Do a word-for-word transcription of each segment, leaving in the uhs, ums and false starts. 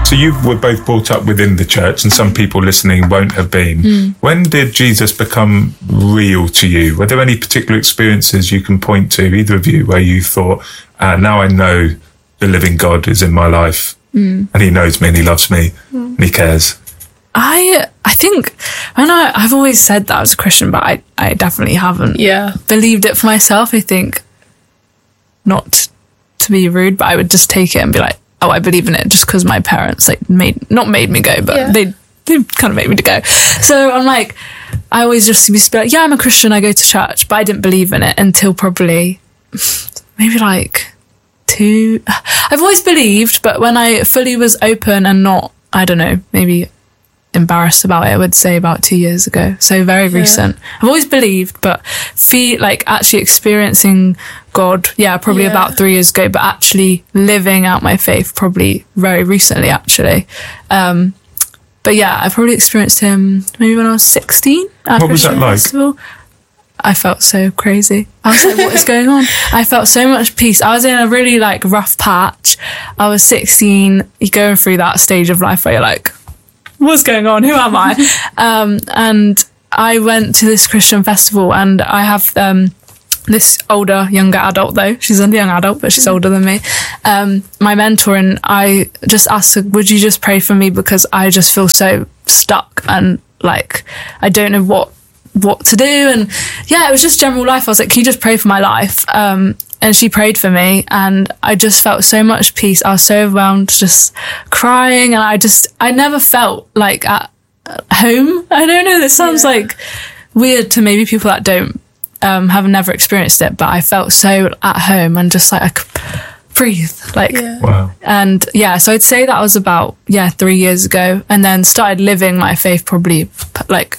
So you were both brought up within the church, and some people listening won't have been. Mm. When did Jesus become real to you? Were there any particular experiences you can point to, either of you, where you thought, uh, now I know the living God is in my life, mm. and he knows me and he loves me, mm. and he cares? I I think, I know I've always said that I was a Christian, but I, I definitely haven't yeah. believed it for myself. I think, not to be rude, but I would just take it and be like, oh, I believe in it just because my parents like made, not made me go, but yeah. they, they kind of made me to go. So I'm like, I always just used to be like, yeah, I'm a Christian, I go to church, but I didn't believe in it until probably maybe like two, I've always believed, but when I fully was open and not, I don't know, maybe embarrassed about it, I would say about two years ago. So very yeah. recent. I've always believed, but feel like actually experiencing God, yeah, probably yeah. about three years ago, but actually living out my faith probably very recently, actually. Um, but yeah, I probably experienced him maybe when I was sixteen. At what was that like? Festival. I felt so crazy. I was like, what is going on? I felt so much peace. I was in a really like rough patch. I was sixteen. You're going through that stage of life where you're like, what's going on? Who am I? um, and I went to this Christian festival, and I have um, this older, younger adult though. She's a young adult, but she's older than me. Um, my mentor, and I just asked her, would you just pray for me? Because I just feel so stuck and like, I don't know what, what to do. And yeah, it was just general life. I was like, can you just pray for my life? Um, and she prayed for me, and I just felt so much peace. I was so overwhelmed, just crying. And I just, I never felt like at home. I don't know, this sounds yeah. like weird to maybe people that don't, um, have never experienced it, but I felt so at home and just like I could breathe. Like, yeah. wow. And yeah, so I'd say that was about, yeah, three years ago, and then started living my faith probably like,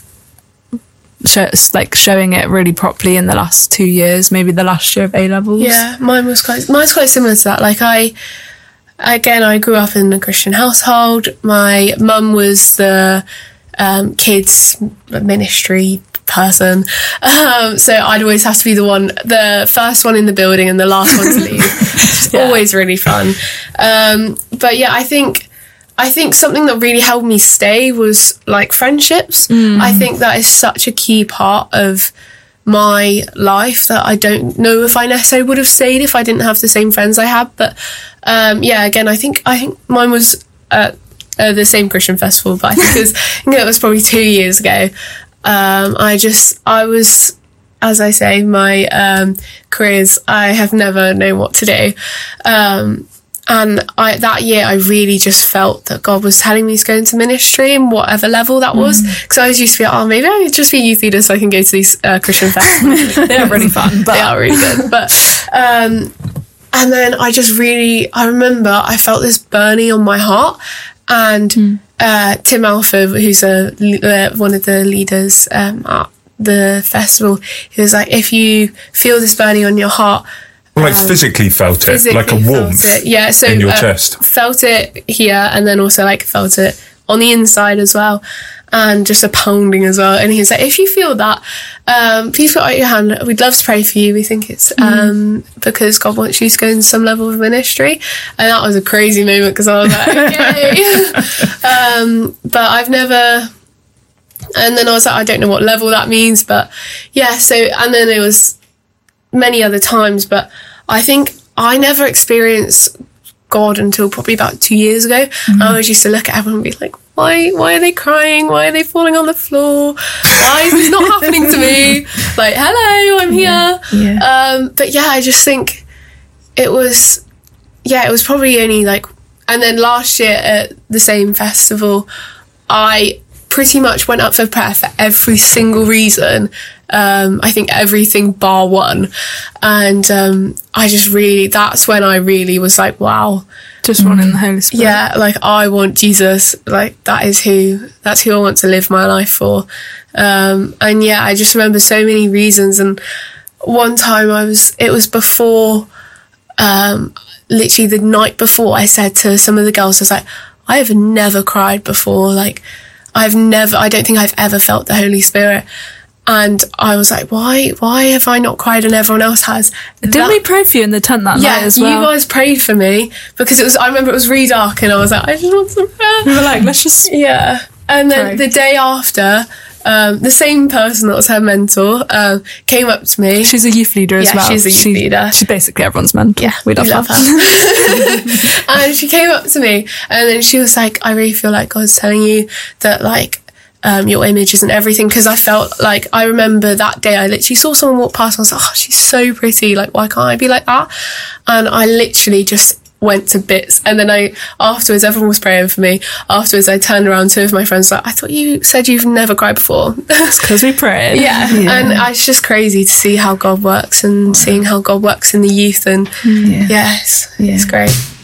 Show, like showing it really properly in the last two years, maybe the last year of A levels. Yeah, mine was quite mine's quite similar to that. Like I, again, I grew up in a Christian household. My mum was the um, kids ministry person, um, so I'd always have to be the one, the first one in the building and the last one to leave. It's yeah. always really fun. Um, but yeah, I think. I think something that really helped me stay was like friendships. Mm. I think that is such a key part of my life that I don't know if I necessarily would have stayed if I didn't have the same friends I had. But um, yeah, again, I think I think mine was at uh, the same Christian festival, but I think it was, I think it was probably two years ago. Um, I just, I was, as I say, my um, careers, I have never known what to do. Um, And I, that year, I really just felt that God was telling me to go into ministry and whatever level that was. Because mm. I was used to be like, oh, maybe I could just be a youth leader so I can go to these uh, Christian festivals. They are really fun. But they are really good. But um, and then I just really, I remember I felt this burning on my heart. And mm. uh, Tim Alford, who's a, uh, one of the leaders um, at the festival, he was like, if you feel this burning on your heart, Well, like um, physically felt it, physically like a warmth yeah, so, in your uh, chest. Felt it here, and then also like felt it on the inside as well, and just a pounding as well. And he was like, if you feel that, um, please put out your hand. We'd love to pray for you. We think it's um, mm. because God wants you to go into some level of ministry. And that was a crazy moment because I was like, okay. um, but I've never... And then I was like, I don't know what level that means, but yeah, so, and then it was many other times, but I think I never experienced God until probably about two years ago. Mm-hmm. I always used to look at everyone and be like, why why are they crying? Why are they falling on the floor? Why is this not happening to me? Like, hello, I'm here. Yeah. Yeah. Um, but yeah, I just think it was, yeah, it was probably only like, and then last year at the same festival, I pretty much went up for prayer for every single reason. Um, I think everything bar one. And um, I just really, that's when I really was like, wow. Just mm-hmm. wanting the Holy Spirit. Yeah, like I want Jesus. Like that is who, that's who I want to live my life for. Um, and yeah, I just remember so many reasons. And one time I was, it was before, um, literally the night before, I said to some of the girls, I was like, I have never cried before. Like, I've never, I don't think I've ever felt the Holy Spirit. And I was like, why why have I not cried and everyone else has? Didn't That- we pray for you in the tent that yeah, night as well? you guys prayed for me because it was, I remember it was really dark and I was like, I just want some prayer. we were like, let's just... Yeah. And then Pray. the day after, um, the same person that was her mentor um, came up to me. She's a youth leader as Yeah, well. she's a youth She- leader. She's basically everyone's mentor. Yeah, we love, we love her. her. And she came up to me and then she was like, I really feel like God's telling you that, like, um, your image isn't everything. Because I felt like, I remember that day I literally saw someone walk past and I was like, oh, she's so pretty. Like, why can't I be like that? And I literally just went to bits. And then I, afterwards, everyone was praying for me. Afterwards, I turned around, two of my friends were like, I thought you said you've never cried before. Because we prayed. Yeah. And it's just crazy to see how God works and seeing how God works in the youth. And Yeah. yeah, it's, Yeah. it's great.